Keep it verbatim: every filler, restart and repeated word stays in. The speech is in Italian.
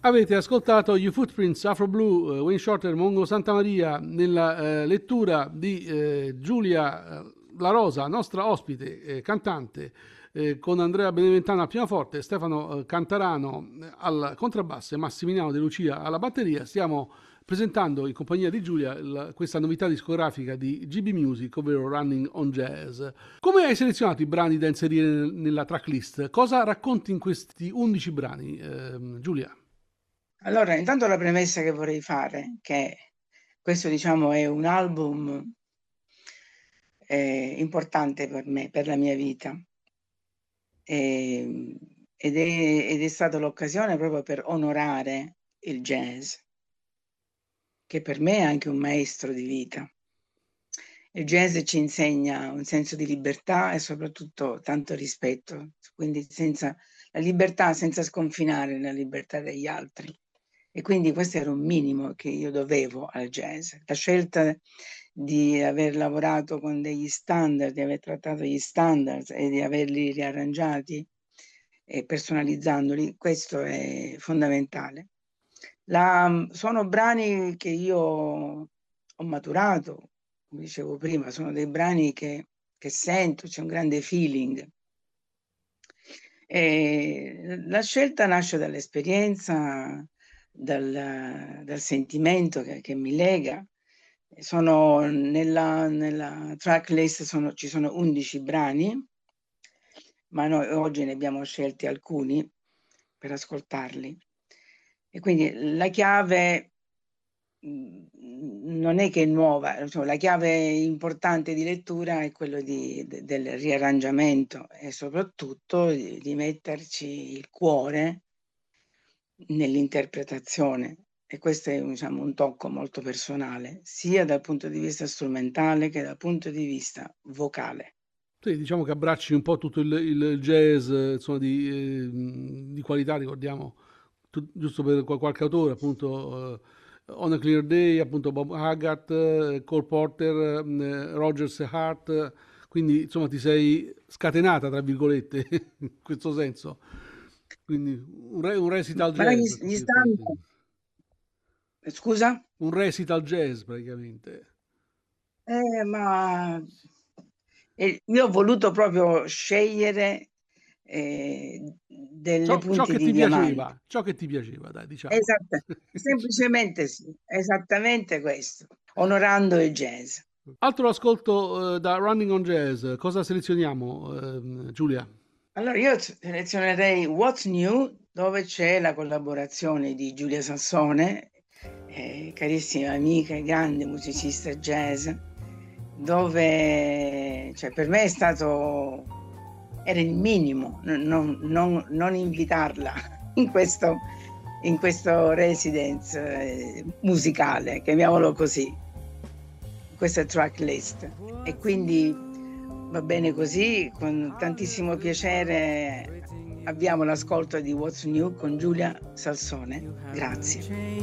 Avete ascoltato gli Footprints, Afro Blue, eh, Wayne Shorter, Mongo Santamaria nella eh, lettura di eh, Giulia eh, La Rosa, nostra ospite, eh, cantante, eh, con Andrea Beneventano al pianoforte, Stefano eh, Cantarano eh, al contrabbasso e Massimiliano De Lucia alla batteria. Stiamo presentando in compagnia di Giulia il- questa novità discografica di G B Music, ovvero Running on Jazz. Come hai selezionato i brani da inserire nel- nella tracklist? Cosa racconti in questi undici brani, ehm, Giulia? Allora, intanto la premessa che vorrei fare, che questo diciamo è un album eh, importante per me, per la mia vita, e- ed è, ed è stata l'occasione proprio per onorare il jazz, che per me è anche un maestro di vita. Il jazz ci insegna un senso di libertà e soprattutto tanto rispetto, quindi senza la libertà senza sconfinare la libertà degli altri. E quindi questo era un minimo che io dovevo al jazz. La scelta di aver lavorato con degli standard, di aver trattato gli standards e di averli riarrangiati e personalizzandoli, questo è fondamentale. La, sono brani che io ho maturato, come dicevo prima, sono dei brani che, che sento, c'è un grande feeling. E la scelta nasce dall'esperienza, dal, dal sentimento che, che mi lega. Sono nella, nella tracklist sono, ci sono undici brani, ma noi oggi ne abbiamo scelti alcuni per ascoltarli. E quindi la chiave mh, non è che è nuova, insomma, la chiave importante di lettura è quello di- de- del riarrangiamento e soprattutto di, di metterci il cuore nell'interpretazione. E questo è diciamo, un tocco molto personale, sia dal punto di vista strumentale che dal punto di vista vocale. Sì, diciamo che abbracci un po' tutto il, il jazz, eh, insomma, di, eh, di qualità, ricordiamo, tu- giusto per qual- qualche autore, appunto, eh, On a Clear Day, appunto Bob Haggart, eh, Cole Porter, eh, Rogers e Hart, eh, quindi insomma ti sei scatenata, tra virgolette, in questo senso. Quindi un, re- un recital Ma gli, jazz, gli sostanzialmente. standard, scusa? Un recital jazz, praticamente. Eh, ma eh, io ho voluto proprio scegliere eh, delle Ciò, ciò punte che di ti diamante. piaceva, ciò che ti piaceva, dai, diciamo. Esatta, semplicemente sì, esattamente questo, onorando il jazz. Altro ascolto eh, da Running on Jazz, cosa selezioniamo, ehm, Giulia? Allora io selezionerei What's New, dove c'è la collaborazione di Giulia Sassone, eh, carissima amica e grande musicista jazz, dove cioè, per me è stato, era il minimo non, non- non- non invitarla in questo, in questo residence eh, musicale, chiamiamolo così, questa track list. E quindi va bene così, con tantissimo piacere abbiamo l'ascolto di What's New con Giulia Salsone. Grazie.